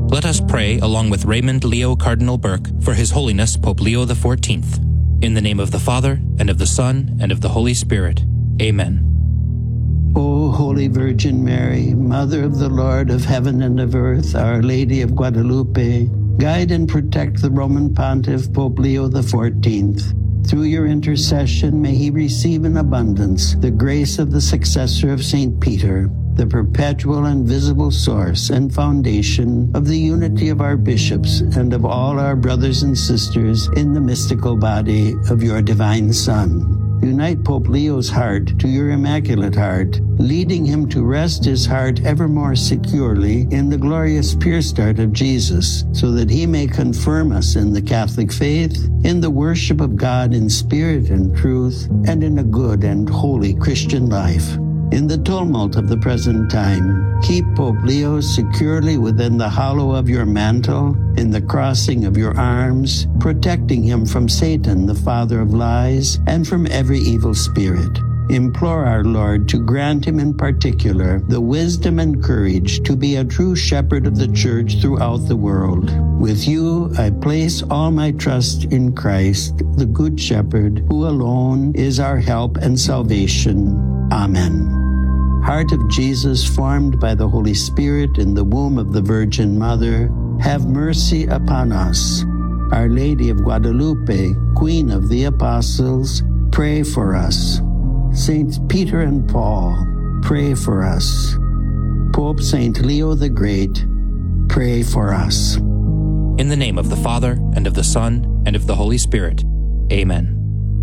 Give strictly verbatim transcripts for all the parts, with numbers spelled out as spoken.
Let us pray along with Raymond Leo Cardinal Burke for His Holiness Pope Leo the fourteenth. In the name of the Father, and of the Son, and of the Holy Spirit. Amen. O Holy Virgin Mary, Mother of the Lord of heaven and of earth, Our Lady of Guadalupe, guide and protect the Roman Pontiff Pope Leo the fourteenth. Through your intercession, may he receive in abundance the grace of the successor of Saint Peter, the perpetual and visible source and foundation of the unity of our bishops and of all our brothers and sisters in the mystical body of your divine Son. Unite Pope Leo's heart to your immaculate heart, leading him to rest his heart ever more securely in the glorious pure start of Jesus, so that he may confirm us in the Catholic faith, in the worship of God in spirit and truth, and in a good and holy Christian life. In the tumult of the present time, keep Pope Leo securely within the hollow of your mantle, in the crossing of your arms, protecting him from Satan, the father of lies, and from every evil spirit. Implore our Lord to grant him in particular the wisdom and courage to be a true shepherd of the Church throughout the world. With you, I place all my trust in Christ, the Good Shepherd, who alone is our help and salvation. Amen. Heart of Jesus, formed by the Holy Spirit in the womb of the Virgin Mother, have mercy upon us. Our Lady of Guadalupe, Queen of the Apostles, pray for us. Saints Peter and Paul, pray for us. Pope Saint Leo the Great, pray for us. In the name of the Father, and of the Son, and of the Holy Spirit. Amen.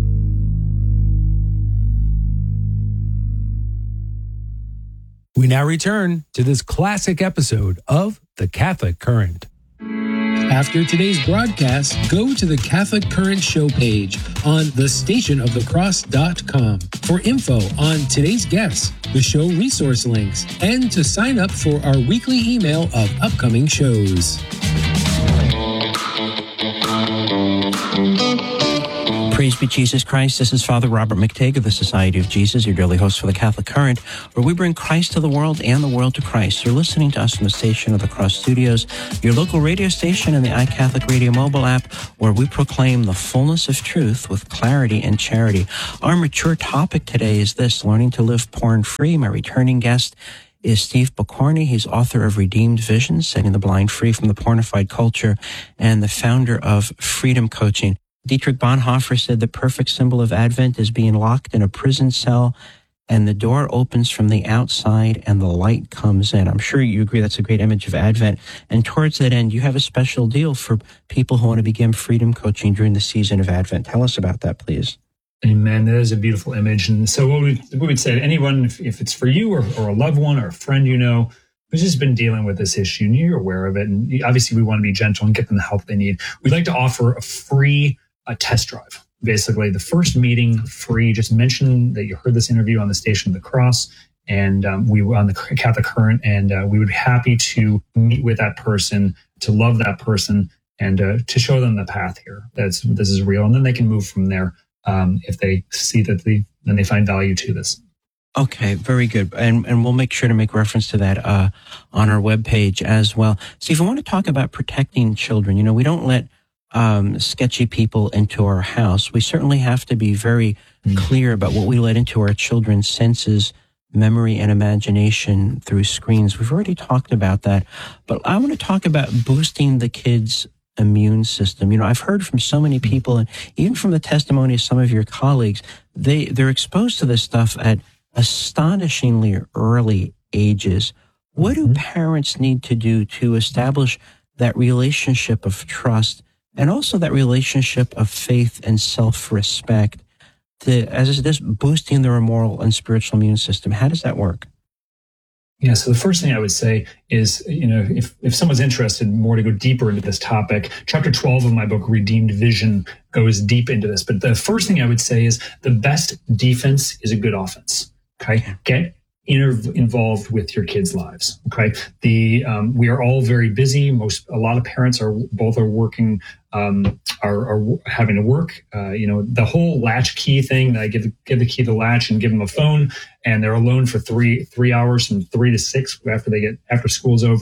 We now return to this classic episode of The Catholic Current. After today's broadcast, go to the Catholic Current show page on the station of the cross dot com for info on today's guests, the show resource links, and to sign up for our weekly email of upcoming shows. Praise be Jesus Christ. This is Father Robert McTague of the Society of Jesus, your daily host for the Catholic Current, where we bring Christ to the world and the world to Christ. You're listening to us from the station of the Cross Studios, your local radio station and the iCatholic Radio mobile app, where we proclaim the fullness of truth with clarity and charity. Our mature topic today is this: learning to live porn-free. My returning guest is Steve Pokorny. He's author of Redeemed Visions, Setting the Blind Free from the Pornified Culture, and the founder of Freedom Coaching. Dietrich Bonhoeffer said the perfect symbol of Advent is being locked in a prison cell, and the door opens from the outside and the light comes in. I'm sure you agree that's a great image of Advent. And towards that end, you have a special deal for people who want to begin freedom coaching during the season of Advent. Tell us about that, please. Amen. That is a beautiful image. And so what we, we would say to anyone, if, if it's for you or, or a loved one or a friend you know who's just been dealing with this issue and you're aware of it, and obviously we want to be gentle and get them the help they need, we'd like to offer a free a test drive. Basically, the first meeting free. Just mention that you heard this interview on the Station of the Cross, and um, we were on the Catholic Current, and uh, we would be happy to meet with that person, to love that person, and uh, to show them the path here. That's this is real, and then they can move from there um, if they see that the then they find value to this. Okay, very good. And and we'll make sure to make reference to that uh, on our webpage as well. Steve, I want to talk about protecting children. You know, we don't let um, sketchy people into our house. We certainly have to be very mm. clear about what we let into our children's senses, memory, and imagination through screens. We've already talked about that. But I want to talk about boosting the kids' immune system. You know, I've heard from so many people, and even from the testimony of some of your colleagues, they, they're exposed to this stuff at astonishingly early ages. What do parents need to do to establish that relationship of trust and also that relationship of faith and self-respect to, as this boosting their moral and spiritual immune system? How does that work? Yeah, so the first thing I would say is, you know, if, if someone's interested more to go deeper into this topic, chapter twelve of my book, Redeemed Vision, goes deep into this. But the first thing I would say is the best defense is a good offense. Okay, get inter- involved with your kids' lives. Okay, the um, we are all very busy. Most, a lot of parents are both are working, um, are, are having to work. Uh, you know, the whole latch key thing. That I give give the key to the latch and give them a phone, and they're alone for three three hours from three to six after they get after school's over.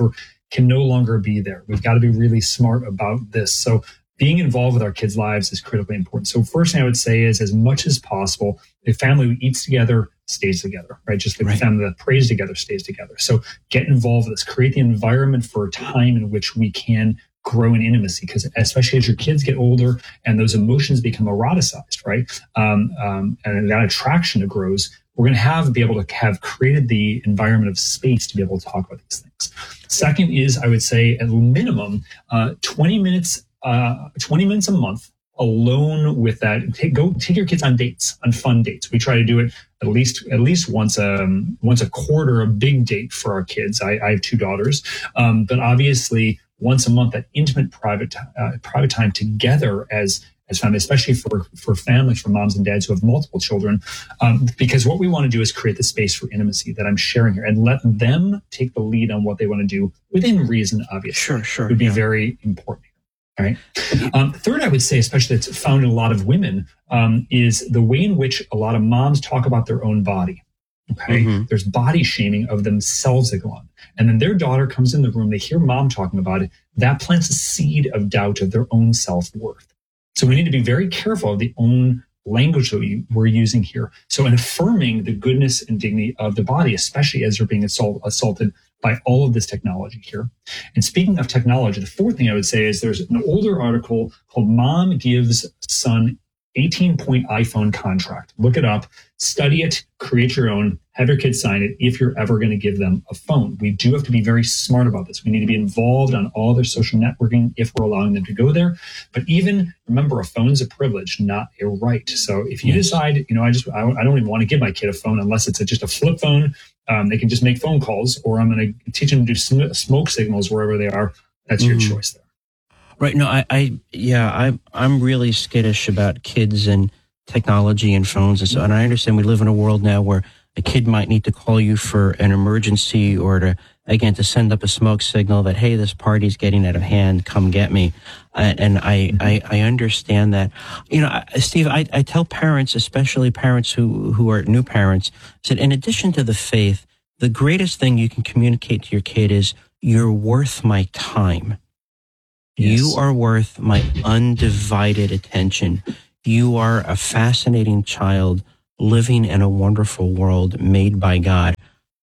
can no longer be there. We've got to be really smart about this. So being involved with our kids' lives is critically important. So first thing I would say is, as much as possible, the family who eats together stays together, right? Just like right. the family that prays together stays together. So get involved with this. Create the environment for a time in which we can grow in intimacy, because especially as your kids get older and those emotions become eroticized, right? Um, um, and that attraction grows, we're going to have be able to have created the environment of space to be able to talk about these things. Second is, I would say, at minimum, uh, twenty minutes Uh, twenty minutes a month alone with that. Take, go take your kids on dates, on fun dates. We try to do it at least at least once a once a quarter, a big date for our kids. I, I have two daughters, um, but obviously once a month, that intimate private uh, private time together as as family, especially for for families, for moms and dads who have multiple children, um, because what we want to do is create the space for intimacy that I'm sharing here, and let them take the lead on what they want to do within reason. Obviously, sure, sure, it would be yeah. very important. All right. Um, third, I would say, especially that's found in a lot of women, um, is the way in which a lot of moms talk about their own body. Okay. Mm-hmm. There's body shaming of themselves that go on. And then their daughter comes in the room, they hear mom talking about it. That plants a seed of doubt of their own self-worth. So we need to be very careful of the own language that we, we're using here. So in affirming the goodness and dignity of the body, especially as they're being assault, assaulted by all of this technology here. And speaking of technology, the fourth thing I would say is there's an older article called Mom Gives Son eighteen point iPhone Contract. Look it up, study it, create your own, have your kids sign it if you're ever going to give them a phone. We do have to be very smart about this. We need to be involved on all their social networking if we're allowing them to go there. But even remember, a phone's a privilege, not a right. So if you yes. decide, you know, I just, I, I don't even want to give my kid a phone unless it's a, just a flip phone. Um, they can just make phone calls, or I'm going to teach them to do sm- smoke signals wherever they are. That's mm. your choice there. Right. No, I, I, yeah, I, I'm really skittish about kids and technology and phones and so. And I understand we live in a world now where a kid might need to call you for an emergency, or to, again, to send up a smoke signal that, hey, this party's getting out of hand, come get me. Uh, and I, I, I understand that. You know, I, Steve, I, I tell parents, especially parents who, who are new parents, that in addition to the faith, the greatest thing you can communicate to your kid is, you're worth my time. Yes. You are worth my undivided attention. You are a fascinating child living in a wonderful world made by God.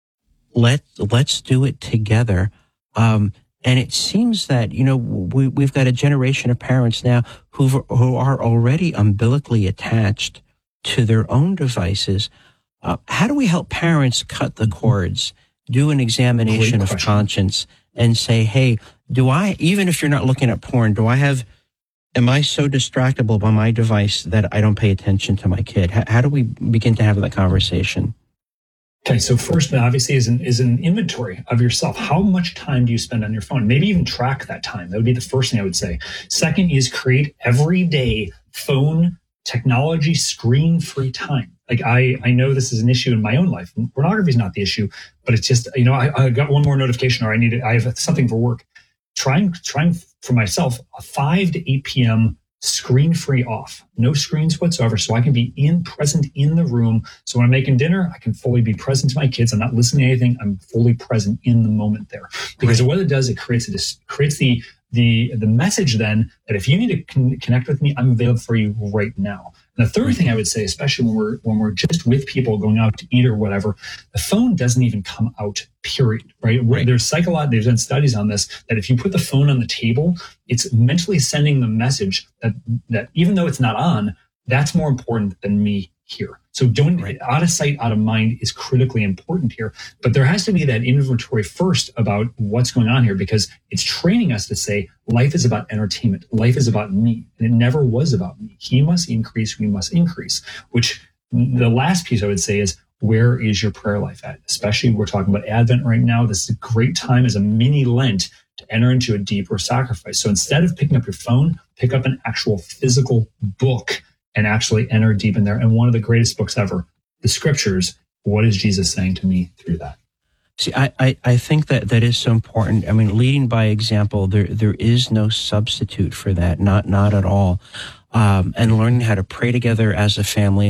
Let, let's do it together. Um, and it seems that, you know, we, we've got a generation of parents now who who are already umbilically attached to their own devices. Uh, how do we help parents cut the cords, do an examination of conscience, and say, hey, do I, even if you're not looking at porn, do I have, am I so distractible by my device that I don't pay attention to my kid? How, how do we begin to have that conversation? Okay, so first, obviously, is an, is an inventory of yourself. How much time do you spend on your phone? Maybe even track that time. That would be the first thing I would say. Second is create everyday phone technology screen-free time. Like I, I know this is an issue in my own life. Pornography is not the issue, but it's just, you know, I, I got one more notification, or I need, I have something for work. Trying, trying for myself a five to eight p.m. screen-free off, no screens whatsoever, so I can be in present in the room. So when I'm making dinner, I can fully be present to my kids. I'm not listening to anything. I'm fully present in the moment there. Because right. what it does, it creates a, creates the the the message then that if you need to con- connect with me, I'm available for you right now. And the third thing I would say, especially when we're when we're just with people going out to eat or whatever, the phone doesn't even come out, period, right? right. There's psycholo- there's been studies on this, that if you put the phone on the table, it's mentally sending the message that that even though it's not on, that's more important than me here. So doing right. out of sight, out of mind is critically important here. But there has to be that inventory first about what's going on here, because it's training us to say life is about entertainment. Life is about me. And it never was about me. He must increase. We must increase, which the last piece I would say is, where is your prayer life at? Especially we're talking about Advent right now. This is a great time as a mini Lent to enter into a deeper sacrifice. So instead of picking up your phone, pick up an actual physical book and actually enter deep in there. And one of the greatest books ever, the Scriptures. What is Jesus saying to me through that? See, I, I, I think that that is so important. I mean, leading by example, there there is no substitute for that, not not at all. Um, and learning how to pray together as a family,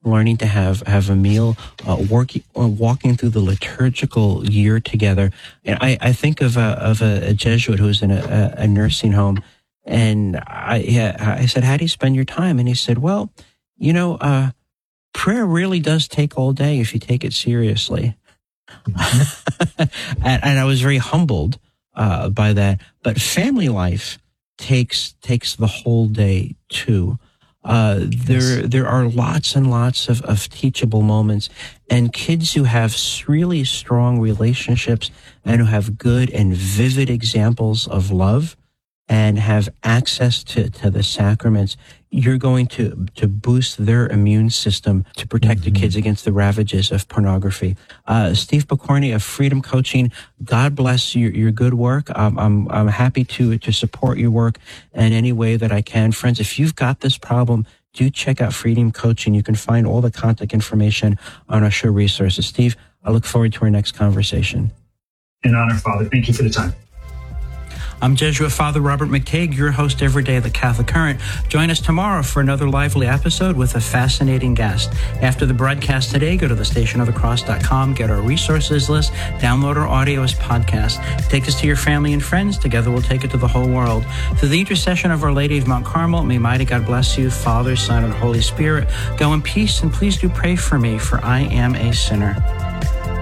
learning to have, have a meal, uh, working, uh, walking through the liturgical year together. And I, I think of a, of a, a Jesuit who's in a, a nursing home. And I, yeah, I said, how do you spend your time? And he said, well, you know, uh, prayer really does take all day if you take it seriously. and, and I was very humbled, uh, by that. But family life takes, takes the whole day too. Uh, there, there are lots and lots of, of teachable moments, and kids who have really strong relationships and who have good and vivid examples of love and have access to, to the sacraments, you're going to, to boost their immune system to protect mm-hmm. the kids against the ravages of pornography. Uh, Steve Pokorny of Freedom Coaching, God bless your, your good work. Um, I'm, I'm happy to, to support your work in any way that I can. Friends, if you've got this problem, do check out Freedom Coaching. You can find all the contact information on our show resources. Steve, I look forward to our next conversation. An honor, Father. Thank you for the time. I'm Jesuit Father Robert McTague, your host every day of the Catholic Current. Join us tomorrow for another lively episode with a fascinating guest. After the broadcast today, go to the station of the cross dot com, get our resources list, download our audio as podcast. Take this to your family and friends. Together we'll take it to the whole world. Through the intercession of Our Lady of Mount Carmel, may mighty God bless you, Father, Son, and Holy Spirit. Go in peace, and please do pray for me, for I am a sinner.